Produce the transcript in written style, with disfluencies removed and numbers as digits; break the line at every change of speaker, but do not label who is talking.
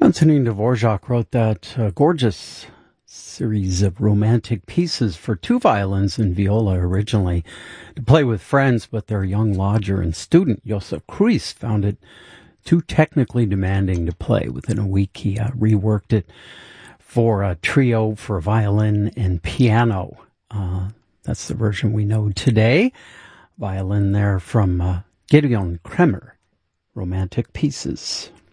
Antonin Dvorak wrote that gorgeous series of romantic pieces for two violins and viola originally to play with friends, but their young lodger and student, Josef Kruis, found it too technically demanding to play. Within a week, he reworked it for a trio for violin and piano. That's the version we know today. Violin there from Gideon Kremer, Romantic Pieces.